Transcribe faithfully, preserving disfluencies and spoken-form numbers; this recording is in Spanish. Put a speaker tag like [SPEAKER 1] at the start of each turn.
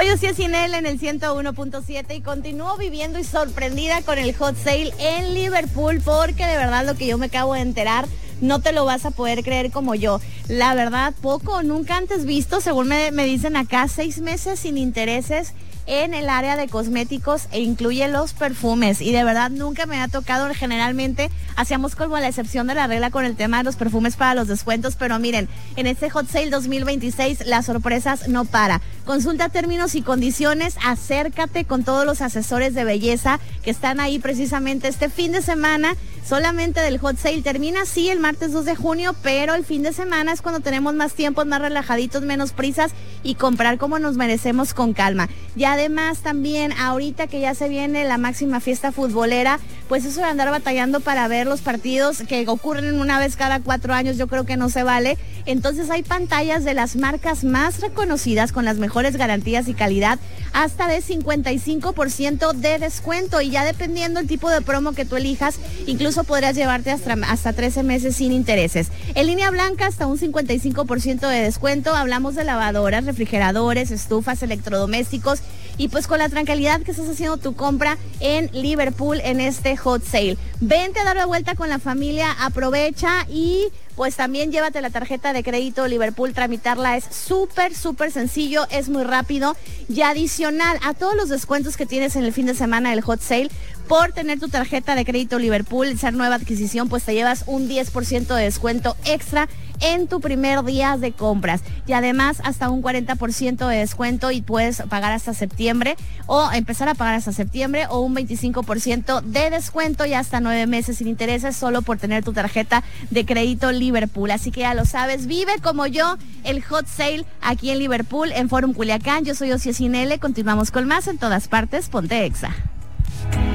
[SPEAKER 1] Soy Ociel Sinel en el ciento uno punto siete y continúo viviendo y sorprendida con el hot sale en Liverpool, porque de verdad lo que yo me acabo de enterar no te lo vas a poder creer como yo. La verdad, poco, nunca antes visto, según me, me dicen acá, seis meses sin intereses en el área de cosméticos e incluye los perfumes, y de verdad nunca me ha tocado. Generalmente hacíamos como la excepción de la regla con el tema de los perfumes para los descuentos, pero miren, en este Hot Sale dos mil veintiséis las sorpresas no para. Consulta términos y condiciones, acércate con todos los asesores de belleza que están ahí precisamente este fin de semana. Solamente del Hot Sale termina sí el martes dos de junio, pero el fin de semana es cuando tenemos más tiempos, más relajaditos, menos prisas y comprar como nos merecemos con calma. Y además también ahorita que ya se viene la máxima fiesta futbolera, pues eso de andar batallando para ver los partidos que ocurren una vez cada cuatro años, yo creo que no se vale. Entonces hay pantallas de las marcas más reconocidas con las mejores garantías y calidad, hasta de cincuenta y cinco por ciento de descuento, y ya dependiendo el tipo de promo que tú elijas, incluso podrás llevarte hasta, hasta trece meses sin intereses. En línea blanca hasta un cincuenta y cinco por ciento de descuento. Hablamos de lavadoras, refrigeradores, estufas, electrodomésticos, y pues con la tranquilidad que estás haciendo tu compra en Liverpool en este Hot Sale. Vente a dar la vuelta con la familia, aprovecha y pues también llévate la tarjeta de crédito Liverpool. Tramitarla es súper, súper sencillo, es muy rápido, y adicional a todos los descuentos que tienes en el fin de semana del Hot Sale, por tener tu tarjeta de crédito Liverpool, ser nueva adquisición, pues te llevas un diez por ciento de descuento extra en tu primer día de compras, y además hasta un cuarenta por ciento de descuento, y puedes pagar hasta septiembre o empezar a pagar hasta septiembre, o un veinticinco por ciento de descuento y hasta nueve meses sin intereses solo por tener tu tarjeta de crédito Liverpool. Así que ya lo sabes, vive como yo el Hot Sale aquí en Liverpool, en Forum Culiacán. Yo soy Ociel Sinel, continuamos con más en todas partes, ponte Exa.